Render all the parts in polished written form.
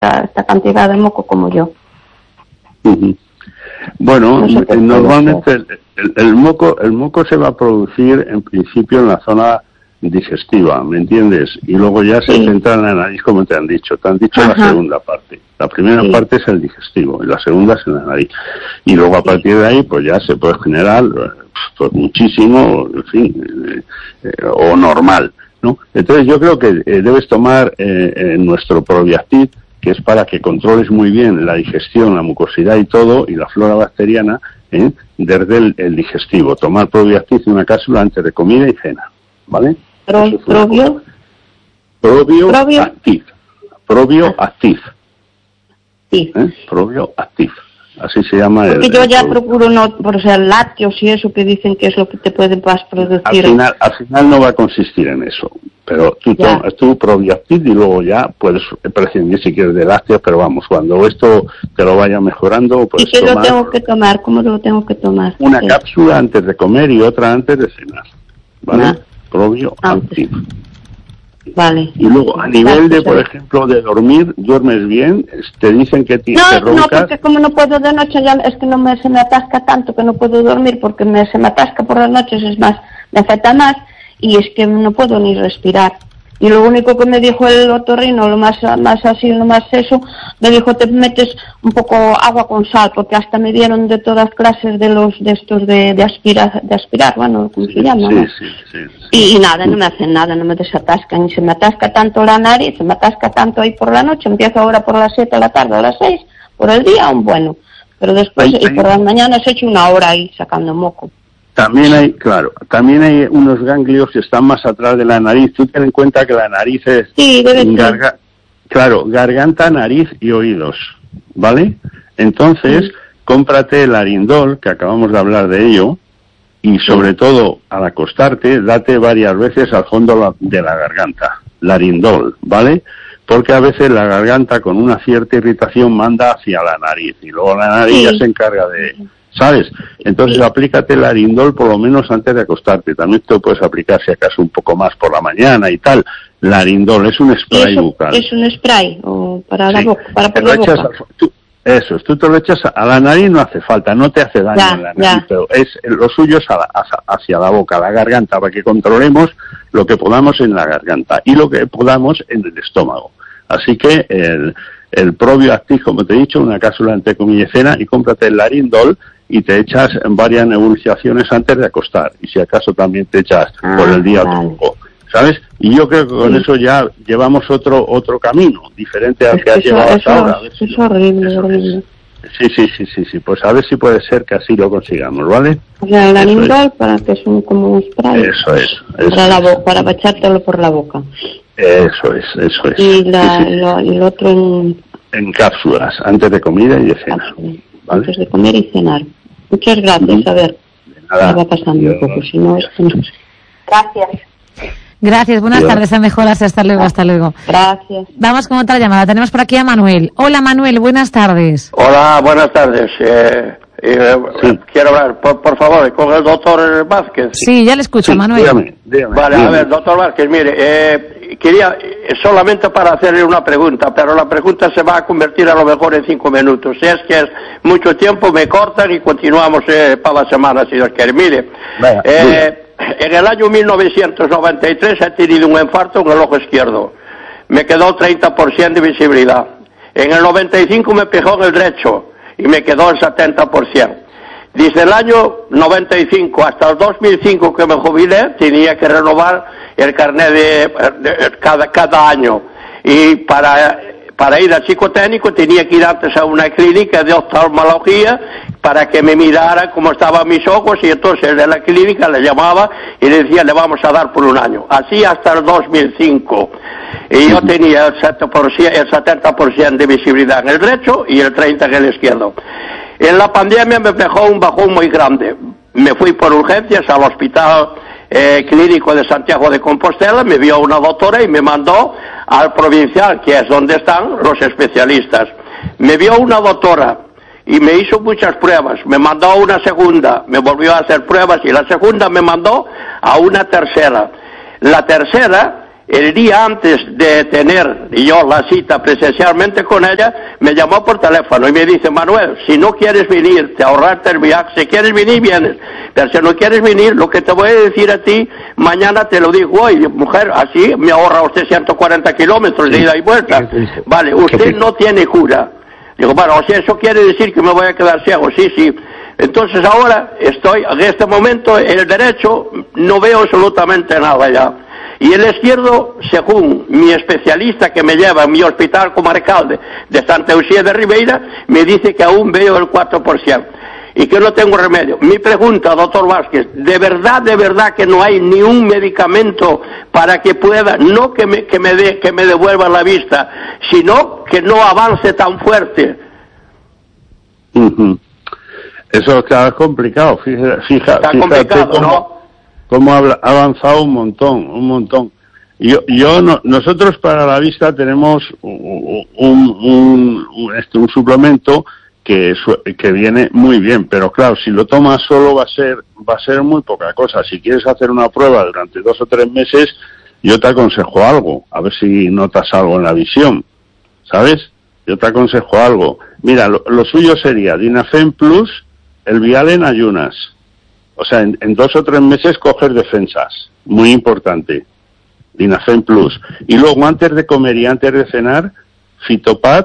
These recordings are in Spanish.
esta cantidad de moco como yo. Bueno, normalmente el moco se va a producir en principio en la zona digestiva, ¿me entiendes? Y luego ya se centra en la nariz, como te han dicho. Te han dicho la segunda parte. La primera parte es el digestivo y la segunda es en la nariz. Y luego a partir de ahí, pues ya se puede generar pues muchísimo, en fin, o normal, ¿no? Entonces yo creo que debes tomar nuestro Probiactiv, que es para que controles muy bien la digestión, la mucosidad y todo, y la flora bacteriana, desde el digestivo. Tomar Probiactiv en una cápsula antes de comida y cena, ¿vale? Probioactiv. Probioactiv. Probioactiv. Así se llama. Porque yo ya procuro no, por ser lácteos y eso que dicen que es lo que te puede producir. Al final no va a consistir en eso. Pero tú tomas tu Probiactiv y luego ya puedes prescindir si quieres de lácteos, pero vamos, cuando esto te lo vaya mejorando, pues. ¿Y qué lo tengo que tomar? ¿Cómo lo tengo que tomar? Una cápsula antes de comer y otra antes de cenar, ¿vale? Probiactiv. Vale. Y luego, a nivel de, por ejemplo, de dormir, ¿duermes bien? Te dicen que te roncas. No, porque como no puedo de noche, ya es que se me atasca tanto que no puedo dormir, porque se me atasca por las noches, es más, me afecta más, y es que no puedo ni respirar. Y lo único que me dijo el otorrino, lo más eso, me dijo, te metes un poco agua con sal, porque hasta me dieron de todas clases de estos de aspirar, bueno, ¿cómo se llama? ¿no? Sí. Y nada, no me hacen nada, no me desatascan, y se me atasca tanto la nariz, se me atasca tanto ahí por la noche, empiezo ahora por las 7 de la tarde, a las 6, por el día, bueno, pero después, y por las mañanas he hecho 1 hora ahí sacando moco. También hay unos ganglios que están más atrás de la nariz. Tú ten en cuenta que la nariz es garganta, nariz y oídos, ¿vale? Entonces, cómprate el Arindol, que acabamos de hablar de ello, y sobre todo, al acostarte, date varias veces al fondo de la garganta, el Arindol, ¿vale? Porque a veces la garganta, con una cierta irritación, manda hacia la nariz, y luego la nariz ya se encarga de... ¿Sabes? Entonces aplícate el Arindol por lo menos antes de acostarte. También te lo puedes aplicar si acaso un poco más por la mañana y tal. El Arindol es un spray bucal. ¿Es un spray o para la boca? Para por la boca. Tú te lo echas a la nariz, no hace falta, no te hace daño en la nariz, pero lo suyo es hacia la boca, la garganta, para que controlemos lo que podamos en la garganta y lo que podamos en el estómago. Así que el Probiactiv, como te he dicho, una cápsula entre comillas cena, y cómprate el Arindol y te echas varias nebulizaciones antes de acostar, y si acaso también te echas por el día poco, ¿sabes? Y yo creo que con eso ya llevamos otro camino, diferente al que has llevado hasta ahora. Es horrible. Sí, pues a ver si puede ser que así lo consigamos, ¿vale? O sea, el Arindol para que es como un spray. Eso es. Para la boca, para echártelo por la boca. Eso es. Y el otro en cápsulas, antes de comida y de cena. ¿Vale? Antes de comer y cenar. Muchas gracias, a ver. Nada. Va pasando un poco, si no es que no sé. Gracias. Gracias, buenas tardes, a mejorarse, hasta luego. Gracias. Vamos con otra llamada, tenemos por aquí a Manuel. Hola Manuel, buenas tardes. Hola, buenas tardes. Quiero hablar, por favor, con el doctor Vázquez. Sí, ya le escucho, Manuel. Dígame. Vale, a ver, doctor Vázquez, mire, quería solamente para hacerle una pregunta, pero la pregunta se va a convertir a lo mejor en 5 minutos. Si es que es mucho tiempo, me cortan y continuamos para la semana, si Dios quiere. Mire, en el año 1993 he tenido un infarto en el ojo izquierdo. Me quedó 30% de visibilidad. En el 95 me pegó en el derecho y me quedó el 70%. Desde el año 95 hasta el 2005 que me jubilé, tenía que renovar el carnet de cada año. Y para ir al psicotécnico tenía que ir antes a una clínica de oftalmología para que me mirara cómo estaban mis ojos, y entonces de la clínica le llamaba y le decía, le vamos a dar por un año. Así hasta el 2005. Y yo tenía el 70% de visibilidad en el derecho y el 30% en el izquierdo. En la pandemia me dejó un bajón muy grande. Me fui por urgencias al hospital clínico de Santiago de Compostela, me vio una doctora y me mandó al provincial, que es donde están los especialistas. Me vio una doctora y me hizo muchas pruebas, me mandó a una segunda, me volvió a hacer pruebas y la segunda me mandó a una tercera. La tercera el día antes de tener yo la cita presencialmente con ella, me llamó por teléfono y me dice: Manuel, si no quieres venir, te ahorrarte el viaje. Si quieres venir, vienes, pero si no quieres venir, lo que te voy a decir a ti mañana te lo digo hoy. Mujer, así me ahorra usted 140 kilómetros de ida y vuelta. Vale, usted no tiene cura. Digo, bueno, o sea, eso quiere decir que me voy a quedar ciego. Sí. Entonces ahora estoy, en este momento, el derecho no veo absolutamente nada ya. Y el izquierdo, según mi especialista que me lleva en mi hospital comarcal de Santa Lucía de Ribeira, me dice que aún veo el 4% y que no tengo remedio. Mi pregunta, doctor Vázquez, ¿de verdad que no hay ni un medicamento para que pueda, no que me devuelva la vista, sino que no avance tan fuerte? Eso está complicado, fíjate cómo ha avanzado un montón. Nosotros para la vista tenemos un suplemento que viene muy bien, pero claro, si lo tomas solo va a ser muy poca cosa. Si quieres hacer una prueba durante 2 o 3 meses, yo te aconsejo algo, a ver si notas algo en la visión, ¿sabes? Yo te aconsejo algo. Mira, lo suyo sería Dinafen Plus, el vial en ayunas. O sea, en 2 o 3 meses coger defensas, muy importante, Dinafen Plus. Y luego, antes de comer y antes de cenar, Fitopat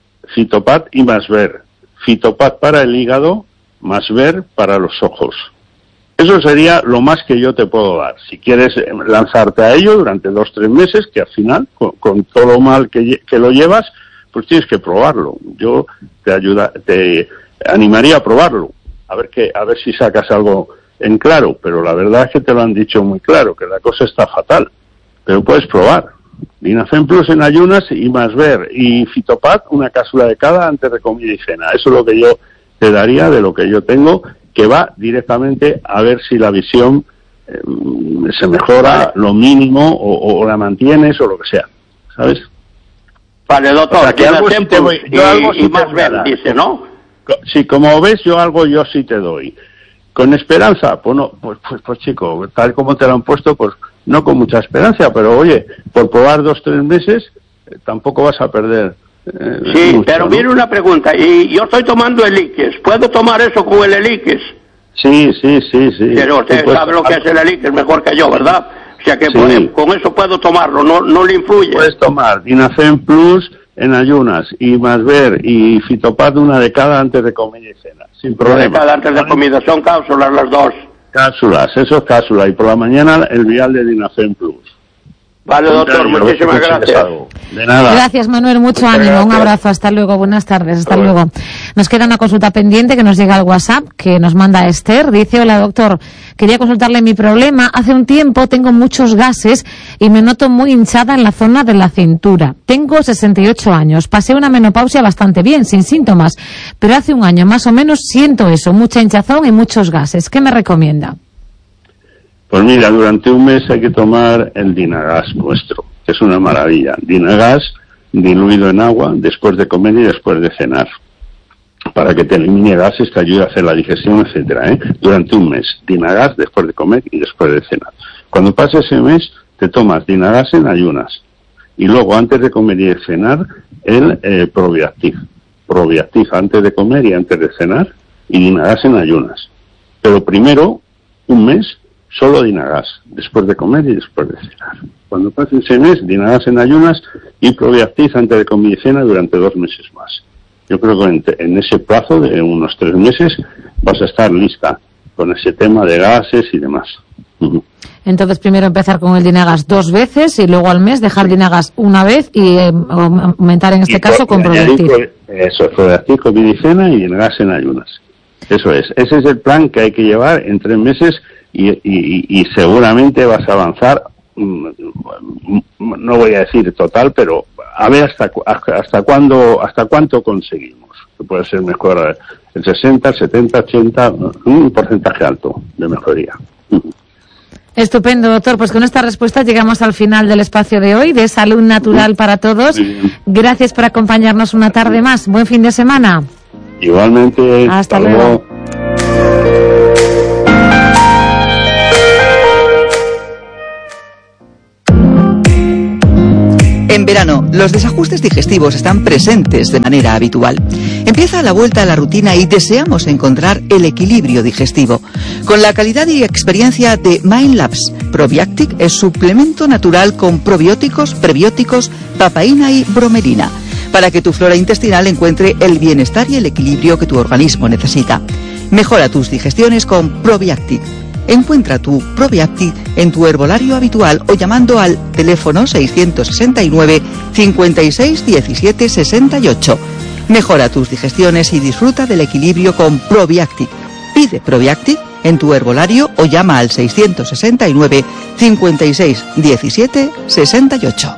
y Masver. Fitopat para el hígado, Masver para los ojos. Eso sería lo más que yo te puedo dar. Si quieres lanzarte a ello durante 2 o 3 meses, que al final, con todo lo mal que lo llevas, pues tienes que probarlo. Yo te animaría a probarlo. A ver si sacas algo en claro, pero la verdad es que te lo han dicho muy claro, que la cosa está fatal, pero puedes probar. Dinafen Plus en ayunas y Masver y Fitopat, una cápsula de cada antes de comida y cena. Eso es lo que yo te daría de lo que yo tengo, que va directamente a ver si la visión se mejora lo mínimo o la mantienes o lo que sea, ¿sabes? Vale, doctor, o sea, que algo sí te voy, y Masver, dice, ¿no? Sí, como ves, yo sí te doy. ¿Con esperanza? Pues no, pues chico, tal como te lo han puesto, pues no con mucha esperanza, pero oye, por probar 2 o 3 meses, tampoco vas a perder. Sí, mucho, pero ¿no? mire una pregunta, y yo estoy tomando Eliques, ¿puedo tomar eso con el Eliques? Sí. Pero usted sabe lo que es el Eliques mejor que yo, ¿verdad? O sea que sí. Con eso puedo tomarlo, no le influye. Puedes tomar Dinafen Plus en ayunas y Masver y Fitopat, una de cada antes de comida y cena, sin problema. Una de cada antes de comida, son cápsulas las 2. Cápsulas, eso es cápsula, y por la mañana el vial de Dinafen Plus. Vale, doctor, muchísimas gracias. De nada. Gracias, Manuel, mucho ánimo, un abrazo, hasta luego, buenas tardes, hasta luego. Nos queda una consulta pendiente que nos llega al WhatsApp, que nos manda Esther, dice: hola doctor, quería consultarle mi problema, hace un tiempo tengo muchos gases y me noto muy hinchada en la zona de la cintura. Tengo 68 años, pasé una menopausia bastante bien, sin síntomas, pero hace un año más o menos siento eso, mucha hinchazón y muchos gases. ¿Qué me recomienda? Pues mira, durante un mes hay que tomar el Dinagas nuestro, que es una maravilla. Dinagas diluido en agua después de comer y después de cenar, para que te elimine gases, te ayude a hacer la digestión, etcétera, durante un mes. Dinagas después de comer y después de cenar. Cuando pase ese mes, te tomas Dinagas en ayunas. Y luego, antes de comer y de cenar, el Probiactiv. Probiactiv antes de comer y antes de cenar, y Dinagas en ayunas. Pero primero, un mes, solo Dinagas, después de comer y después de cenar. Cuando pase ese mes, Dinagas en ayunas y Probiactiv antes de comer y cena durante 2 meses más. Yo creo que en ese plazo de unos 3 meses vas a estar lista con ese tema de gases y demás. Entonces, primero empezar con el Dinagas 2 veces y luego al mes dejar Dinagas una vez y aumentar en este caso con Probiactiv. Eso, Probiactiv, comida y cena y Dinagas en ayunas. Eso es. Ese es el plan que hay que llevar en 3 meses y seguramente vas a avanzar, no voy a decir total, pero a ver hasta cuánto conseguimos. Que puede ser mejor el 60, el 70, 80, un porcentaje alto de mejoría. Estupendo, doctor. Pues con esta respuesta llegamos al final del espacio de hoy, de Salud Natural para Todos. Gracias por acompañarnos una tarde más. Buen fin de semana. Igualmente. Hasta luego. En verano, los desajustes digestivos están presentes de manera habitual. Empieza la vuelta a la rutina y deseamos encontrar el equilibrio digestivo. Con la calidad y experiencia de Mindlabs, Probiactic es suplemento natural con probióticos, prebióticos, papaína y bromelina, para que tu flora intestinal encuentre el bienestar y el equilibrio que tu organismo necesita. Mejora tus digestiones con Probiactic. Encuentra tu Probiactic en tu herbolario habitual o llamando al teléfono 669 56 17 68. Mejora tus digestiones y disfruta del equilibrio con Probiactic. Pide Probiactic en tu herbolario o llama al 669 56 17 68.